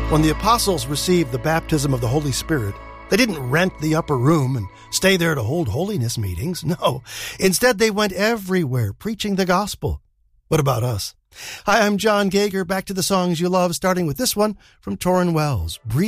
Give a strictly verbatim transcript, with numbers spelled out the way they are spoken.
When the apostles received the baptism of the Holy Spirit, they didn't rent the upper room and stay there to hold holiness meetings. No, instead they went everywhere preaching the gospel. What about us? Hi, I'm John Gager. Back to the songs you love, starting with this one from Tauren Wells, Breathe.